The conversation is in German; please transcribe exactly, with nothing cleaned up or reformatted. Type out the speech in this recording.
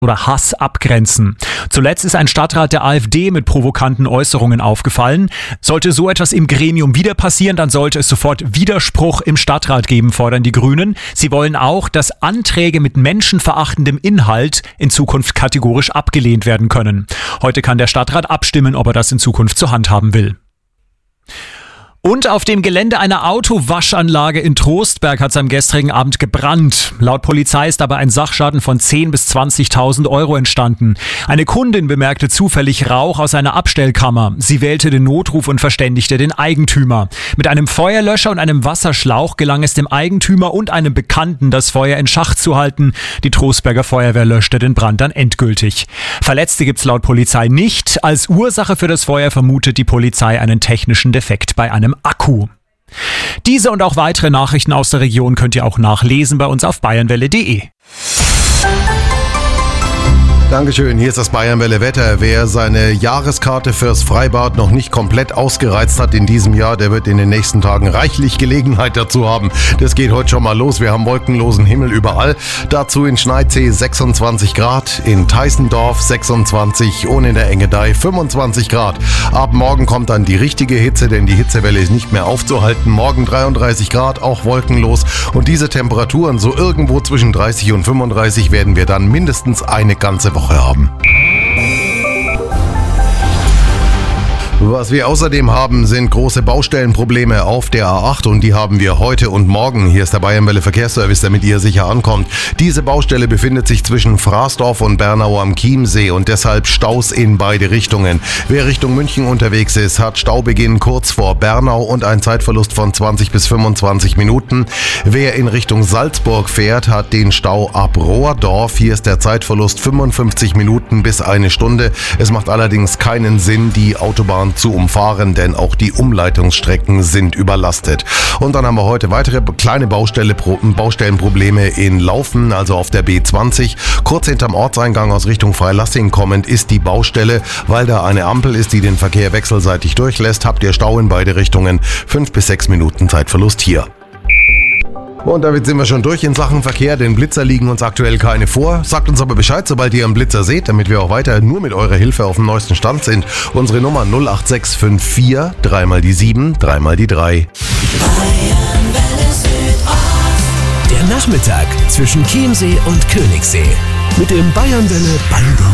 oder Hass abgrenzen. Zuletzt ist ein Stadtrat der AfD mit provokanten Äußerungen aufgefallen. Sollte so etwas im Gremium wieder passieren, dann sollte es sofort Widerspruch im Stadtrat geben, fordern die Grünen. Sie wollen auch, dass Anträge mit menschenverachtendem Inhalt in Zukunft kategorisch abgelehnt werden können. Heute kann der Stadtrat abstimmen, ob er das in Zukunft zur Hand haben will. Und auf dem Gelände einer Autowaschanlage in Trostberg hat es am gestrigen Abend gebrannt. Laut Polizei ist dabei ein Sachschaden von zehntausend bis zwanzigtausend Euro entstanden. Eine Kundin bemerkte zufällig Rauch aus einer Abstellkammer. Sie wählte den Notruf und verständigte den Eigentümer. Mit einem Feuerlöscher und einem Wasserschlauch gelang es dem Eigentümer und einem Bekannten, das Feuer in Schach zu halten. Die Trostberger Feuerwehr löschte den Brand dann endgültig. Verletzte gibt's laut Polizei nicht. Als Ursache für das Feuer vermutet die Polizei einen technischen Defekt bei einem Akku. Diese und auch weitere Nachrichten aus der Region könnt ihr auch nachlesen bei uns auf bayernwelle punkt de. Dankeschön, hier ist das Bayernwelle Wetter. Wer seine Jahreskarte fürs Freibad noch nicht komplett ausgereizt hat in diesem Jahr, der wird in den nächsten Tagen reichlich Gelegenheit dazu haben. Das geht heute schon mal los. Wir haben wolkenlosen Himmel überall. Dazu in Schneidsee sechsundzwanzig Grad, in Teissendorf sechsundzwanzig und in der Engedei fünfundzwanzig Grad. Ab morgen kommt dann die richtige Hitze, denn die Hitzewelle ist nicht mehr aufzuhalten. Morgen dreiunddreißig Grad, auch wolkenlos. Und diese Temperaturen, so irgendwo zwischen dreißig und fünfunddreißig, werden wir dann mindestens eine ganze Woche haben. Was wir außerdem haben, sind große Baustellenprobleme auf der A acht und die haben wir heute und morgen. Hier ist der Bayernwelle Verkehrsservice, damit ihr sicher ankommt. Diese Baustelle befindet sich zwischen Fraßdorf und Bernau am Chiemsee und deshalb Staus in beide Richtungen. Wer Richtung München unterwegs ist, hat Staubeginn kurz vor Bernau und einen Zeitverlust von zwanzig bis fünfundzwanzig Minuten. Wer in Richtung Salzburg fährt, hat den Stau ab Rohrdorf. Hier ist der Zeitverlust fünfundfünfzig Minuten bis eine Stunde. Es macht allerdings keinen Sinn, die Autobahn zu umfahren, denn auch die Umleitungsstrecken sind überlastet. Und dann haben wir heute weitere kleine Baustelle, Baustellenprobleme in Laufen, also auf der B zwanzig. Kurz hinterm Ortseingang aus Richtung Freilassing kommend ist die Baustelle, weil da eine Ampel ist, die den Verkehr wechselseitig durchlässt. Habt ihr Stau in beide Richtungen, fünf bis sechs Minuten Zeitverlust hier. Und damit sind wir schon durch in Sachen Verkehr, denn Blitzer liegen uns aktuell keine vor. Sagt uns aber Bescheid, sobald ihr einen Blitzer seht, damit wir auch weiter nur mit eurer Hilfe auf dem neuesten Stand sind. Unsere Nummer null acht sechs fünf vier, dreimal die sieben, dreimal die drei. Der Nachmittag zwischen Chiemsee und Königssee mit dem Bayernwelle Bandy.